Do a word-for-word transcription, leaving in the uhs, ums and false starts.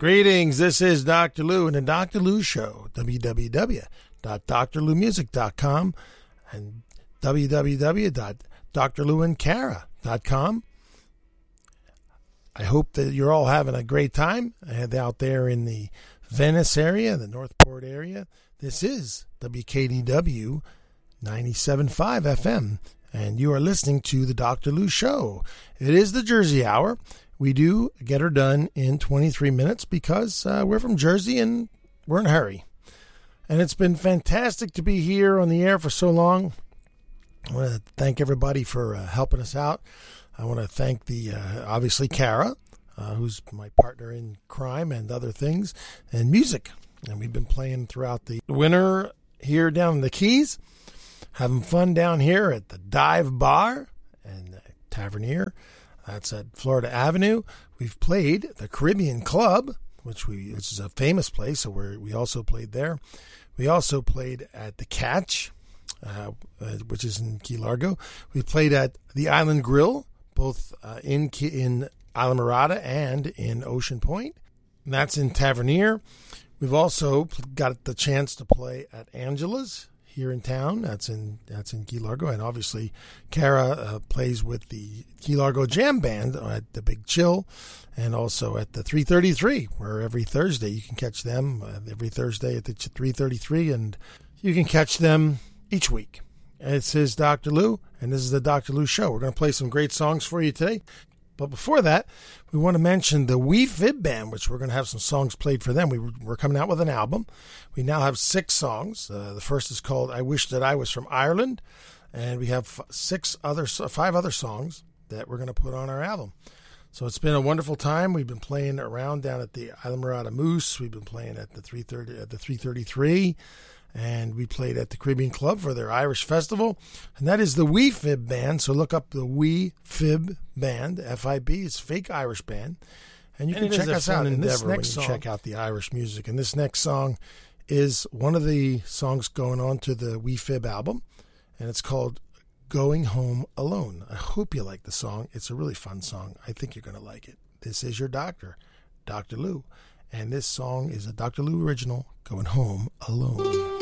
Greetings, this is Doctor Lou and the Doctor Lou Show, w w w dot dr lou music dot com and w w w dot dr lou and cara dot com. I hope that you're all having a great time out there in the Venice area, the Northport area. This is W K D W ninety-seven point five F M, and you are listening to the Doctor Lou Show. It is the Jersey Hour. We do get her done in twenty-three minutes because uh, we're from Jersey and we're in a hurry. And it's been fantastic to be here on the air for so long. I want to thank everybody for uh, helping us out. I want to thank the, uh, obviously, Cara, uh, who's my partner in crime and other things, and music. And we've been playing throughout the winter here down in the Keys, having fun down here at the Dive Bar and uh, Tavernier. That's at Florida Avenue. We've played the Caribbean Club, which we which is a famous place, so we we also played there. We also played at the Catch, uh, uh, which is in Key Largo. We played at the Island Grill, both uh, in in Islamorada and in Ocean Point. And that's in Tavernier. We've also got the chance to play at Angela's here in town. That's in that's in Key Largo, and obviously Cara uh, plays with the Key Largo Jam Band at the Big Chill, and also at the three thirty-three, where every Thursday you can catch them uh, every Thursday at the three thirty-three, and you can catch them each week. This is Doctor Lou, and this is the Doctor Lou Show. We're going to play some great songs for you today. But before that, we want to mention the Wee Fib Band, which we're going to have some songs played for them. We, we're coming out with an album. We now have six songs. Uh, the first is called I Wish That I Was From Ireland. And we have six other, five other songs that we're going to put on our album. So it's been a wonderful time. We've been playing around down at the Islamorada Moose. We've been playing at the three thirty, at the three thirty-three. And we played at the Caribbean Club for their Irish Festival. And that is the Wee Fib Band. So look up the Wee Fib Band, F I B. It's a fake Irish band. And you and can check us out in this next song. Check out the Irish music. And this next song is one of the songs going on to the Wee Fib album. And it's called Going Home Alone. I hope you like the song. It's a really fun song. I think you're going to like it. This is your doctor, Doctor Lou. And this song is a Doctor Lou original, Going Home Alone.